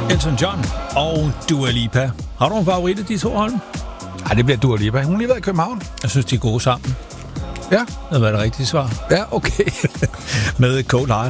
Elton John og Dua Lipa. Har du en favorit af de to, Holm? Nej, det bliver Dua Lipa. Hun har lige været i København. Jeg synes, de er gode sammen. Ja. Det var det rigtige svar. Ja, okay. Med Cold Heart.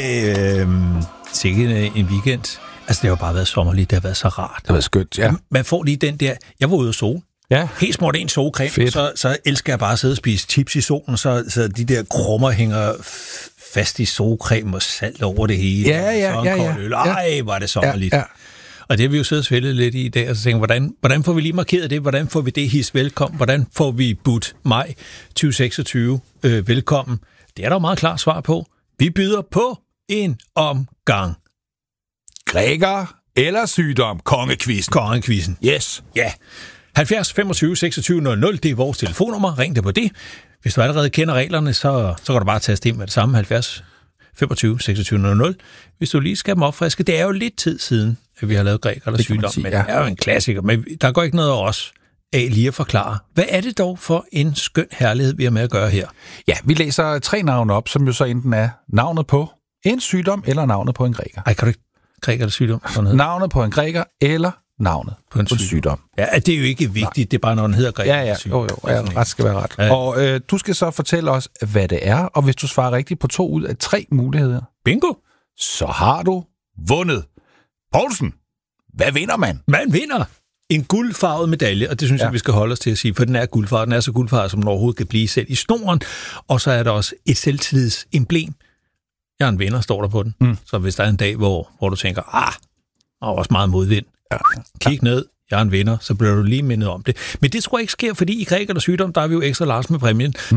Sikke en weekend. Altså, det har jo bare været sommerligt. Det har været så rart. Det var skønt, ja. Man får lige den der... Jeg var ude at sole. Ja. Helt smurt en solcreme. Så elsker jeg bare at sidde og spise chips i solen, så de der krummer hænger fast i solcreme og salt over det hele. Ja. Ej, var det sommerligt. Ja. Og det har vi jo siddet og svældet lidt i dag, og så tænker hvordan får vi lige markeret det? Hvordan får vi det his velkommen? Hvordan får vi budt maj 2026 velkommen? Det er der jo meget klart svar på. Vi byder på en omgang. Græker eller sygdom? Kongekvisten. Yes. Ja. 70 25 26 00, det er vores telefonnummer. Ring det på det. Hvis du allerede kender reglerne, så kan du bare taste ind med det samme. 70 25 26 00. Hvis du lige skal dem opfriske. Det er jo lidt tid siden, at vi har lavet græker eller sygdom. Men det er jo en klassiker. Men der går ikke noget af os af lige at forklare. Hvad er det dog for en skøn herlighed, vi har med at gøre her? Ja, vi læser 3 navne op, som jo så enten er navnet på en sygdom eller navnet på en græker. Ej, kan du ikke græker eller sygdom? Navnet på en græker eller navnet på en sygdom. Ja, det er jo ikke vigtigt. Nej. Det er bare, når den hedder græker. Ja. Jo, ret skal være ret. Ja. Og du skal så fortælle os, hvad det er, og hvis du svarer rigtigt på 2 ud af 3 muligheder. Bingo! Så har du vundet. Poulsen, hvad vinder man? Man vinder en guldfarvet medalje, og det synes jeg, vi skal holde os til at sige, for den er guldfarvet. Den er så guldfarvet, som den overhovedet kan blive selv i snoren. Og så er der også et selvtillidsemblem. Jeg er en vinder, står der på den. Så hvis der er en dag, hvor du tænker, der er også meget modvind. Kig ned, jeg er en vinder, så bliver du lige mindet om det. Men det tror jeg ikke sker, fordi i græker eller sygdom, der er vi jo ekstra Lars med præmien.